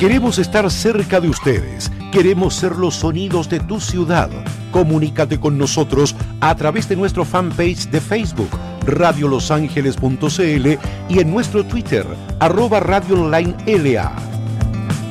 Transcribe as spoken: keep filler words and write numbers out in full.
Queremos estar cerca de ustedes. Queremos ser los sonidos de tu ciudad. Comunícate con nosotros a través de nuestro fanpage de Facebook, radio los ángeles punto c l, y en nuestro Twitter, arroba Radio Online L A.